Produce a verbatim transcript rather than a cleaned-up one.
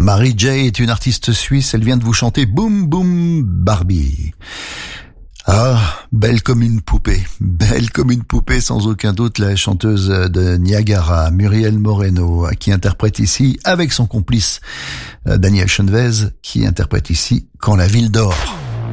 Mary J est une artiste suisse, elle vient de vous chanter Boom Boom Barbie. Ah, belle comme une poupée, belle comme une poupée sans aucun doute la chanteuse de Niagara, Muriel Moreno, qui interprète ici, avec son complice Daniel Chenvez, qui interprète ici Quand la ville dort.